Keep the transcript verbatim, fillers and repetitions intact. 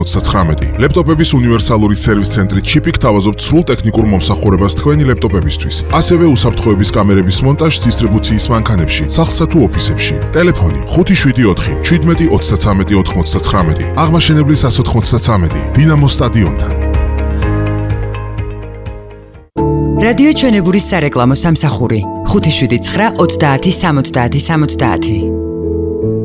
ოცდათხრამეტი. ლეპტოპების უნივერსალური სერვის ცენტრი ჩიპიკ თავაზობთ სრულ ტექნიკურ მომსახურებას თქვენი ლეპტოპებისთვის. ასევე უსაფრთხოების კამერების მონტაჟს დისტრიბუციის მანქანებში, სახლსა თუ ოფისებში. ტელეფონი ხუთი შვიდი ოთხი შვიდმეტი ოცდათვრამეტი ოთხმოცდათხრამეტი. აღმაშენებლის ას ოთხმოცდათვრამეტი. დინამო სტადიონთან. რადიო ჩვენებურის სარეკლამო სამსახური ხუთი შვიდი ცხრა ოცდაათი სამოცდაათი სამოცდაათი.